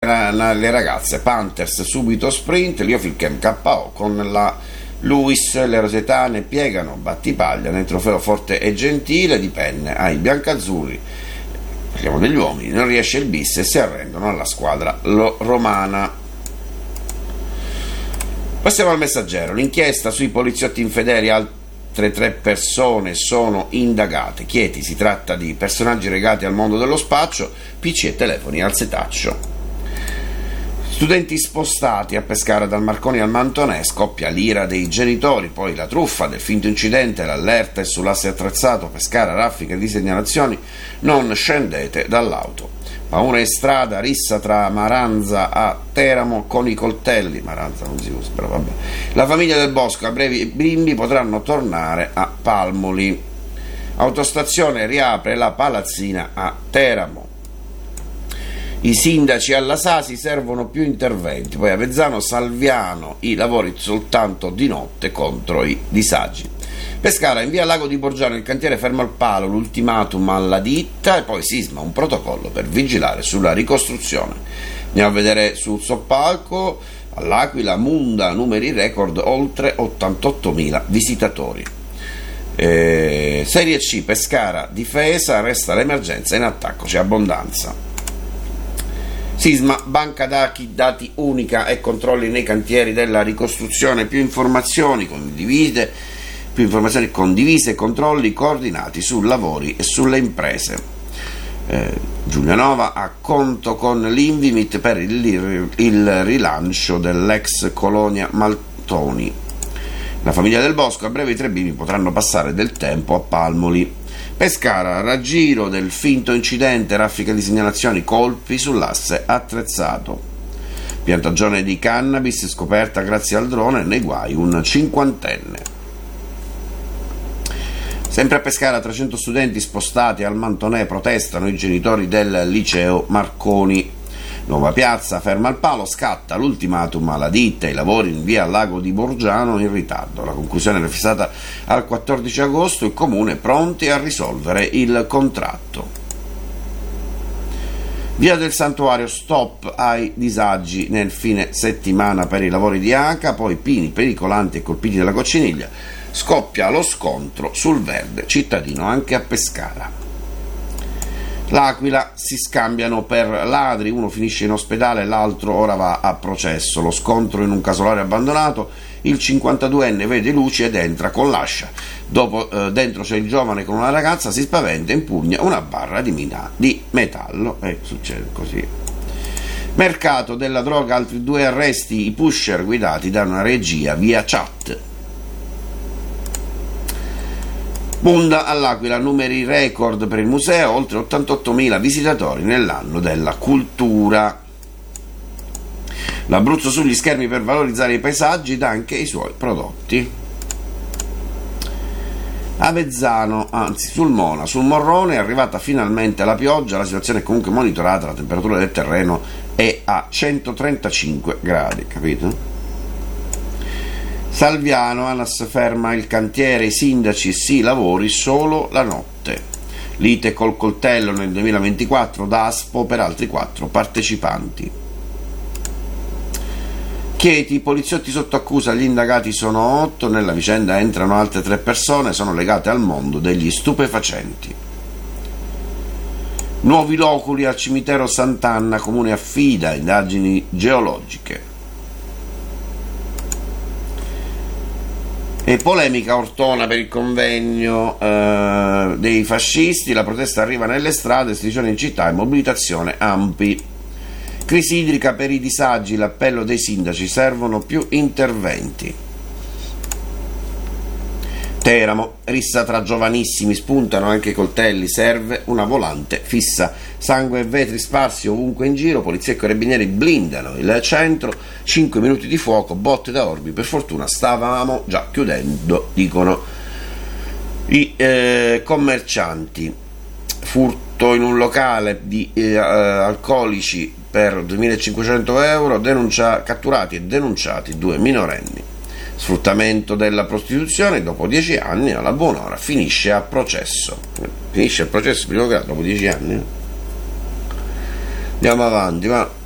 le ragazze. Panthers subito sprint, Liofilchem KO con la Lewis, le rosetane piegano battipaglia nel trofeo Forte e Gentile di penne ai biancazzurri. Parliamo degli uomini, non riesce il bis e si arrendono alla squadra romana. Passiamo al Messaggero. L'inchiesta sui poliziotti infedeli, altre 3 persone sono indagate. Chieti, si tratta di personaggi legati al mondo dello spaccio, PC e telefoni al setaccio. Studenti spostati a Pescara dal Marconi al Mantonè, scoppia l'ira dei genitori, poi la truffa del finto incidente, l'allerta è sull'asse attrezzato, Pescara, raffiche di segnalazioni, non scendete dall'auto. Paura in strada, rissa tra Maranza a Teramo con i coltelli, Maranza non si usa, però vabbè. La famiglia del Bosco, a breve i bimbi potranno tornare a Palmoli. Autostazione riapre la palazzina a Teramo. I sindaci alla Sasi, servono più interventi. Poi a Vezzano, Salviano, i lavori soltanto di notte contro i disagi. Pescara, in via Lago di Borgiano il cantiere ferma al palo, l'ultimatum alla ditta e poi sisma, un protocollo per vigilare sulla ricostruzione. Andiamo a vedere sul soppalco, all'Aquila, Munda, numeri record, oltre 88.000 visitatori. Serie C, Pescara, difesa, resta l'emergenza in attacco, c'è abbondanza. Sisma, banca dati unica e controlli nei cantieri della ricostruzione, più informazioni condivise e controlli coordinati su lavori e sulle imprese. Giulianova a conto con l'Invimit per il rilancio dell'ex colonia Maltoni. La famiglia del Bosco, a breve i 3 bimbi potranno passare del tempo a Palmoli. Pescara, raggiro del finto incidente, raffica di segnalazioni, colpi sull'asse attrezzato. Piantagione di cannabis scoperta grazie al drone, nei guai un 50enne. Sempre a Pescara, 300 studenti spostati al Mantonè, protestano i genitori del liceo Marconi. Nuova piazza, ferma al palo, scatta l'ultimatum alla ditta, i lavori in via Lago di Borgiano in ritardo. La conclusione era fissata al 14 agosto, il comune pronti a risolvere il contratto. Via del Santuario, stop ai disagi nel fine settimana per i lavori di ACA, poi pini pericolanti e colpiti dalla cocciniglia, scoppia lo scontro sul verde cittadino anche a Pescara. L'Aquila, si scambiano per ladri, uno finisce in ospedale, l'altro ora va a processo. Lo scontro in un casolare abbandonato, il 52enne vede luci ed entra con l'ascia. Dopo dentro c'è il giovane con una ragazza, si spaventa e impugna una barra di metallo e succede così. Mercato della droga, altri 2 arresti, i pusher guidati da una regia via chat. Munda all'Aquila, numeri record per il museo, oltre 88.000 visitatori nell'anno della cultura. L'Abruzzo sugli schermi per valorizzare i paesaggi ed anche i suoi prodotti. Avezzano, anzi sul Morrone è arrivata finalmente la pioggia, la situazione è comunque monitorata, la temperatura del terreno è a 135 gradi, capito? Salviano, ANAS ferma il cantiere, i sindaci sì lavori solo la notte. Lite col coltello nel 2024, Daspo per altri 4 partecipanti. Chieti, i poliziotti sotto accusa, gli indagati sono 8, nella vicenda entrano altre 3 persone, sono legate al mondo degli stupefacenti. Nuovi loculi al cimitero Sant'Anna, comune affida indagini geologiche. E polemica Ortona per il convegno dei fascisti, la protesta arriva nelle strade, striscione in città e mobilitazione ANPI. Crisi idrica per i disagi, l'appello dei sindaci, servono più interventi. Teramo, rissa tra giovanissimi, spuntano anche i coltelli, serve una volante fissa, sangue e vetri sparsi ovunque in giro, polizia e carabinieri blindano il centro, 5 minuti di fuoco, botte da orbi, per fortuna stavamo già chiudendo, dicono i commercianti. Furto in un locale di alcolici per 2.500 euro, catturati e denunciati 2 minorenni. Sfruttamento della prostituzione, dopo 10 anni alla buon'ora finisce a processo. Finisce il processo primo grado dopo 10 anni. Andiamo avanti, va.